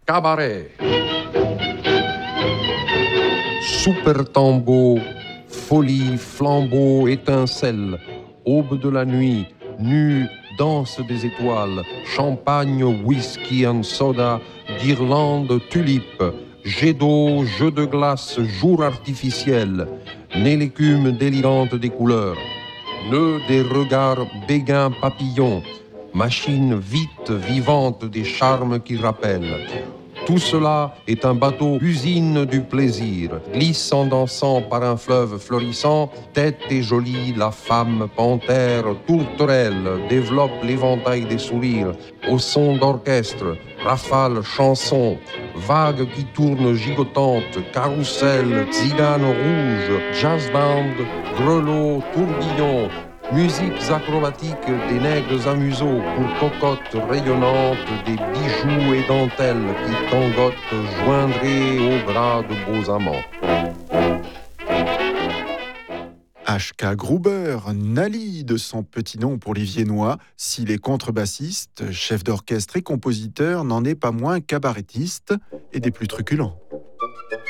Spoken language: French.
Cabaret. Super tambour, folie, flambeau, étincelle, aube de la nuit, nu, danse des étoiles, champagne, whisky and soda, guirlande, tulipe, jet d'eau, jeu de glace, jour artificiel, nez l'écume délirante des couleurs, nœud des regards béguins papillons, machine vite, vivante des charmes qui rappellent. Tout cela est un bateau usine du plaisir, glissant, dansant par un fleuve florissant, tête et jolie, la femme, panthère, tourterelle, développe l'éventail des sourires, au son d'orchestre, rafale, chanson, vagues qui tournent gigotantes, carrousel, tzigane rouge, jazz band, grelots, tourbillons, musiques acrobatiques des nègres à museau pour cocottes rayonnantes, des bijoux et dentelles qui tangotent joindraient au bras de beaux amants. H.K. Gruber, Nali de son petit nom pour les Viennois, s'il est contrebassiste, chef d'orchestre et compositeur, n'en est pas moins cabarettiste et des plus truculents.